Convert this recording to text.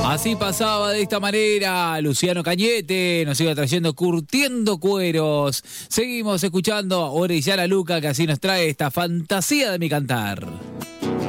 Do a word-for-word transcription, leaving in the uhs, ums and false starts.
Así pasaba de esta manera Luciano Cañete, nos iba trayendo Curtiendo Cueros. Seguimos escuchando a Orellana Luca, que así nos trae esta fantasía de mi cantar.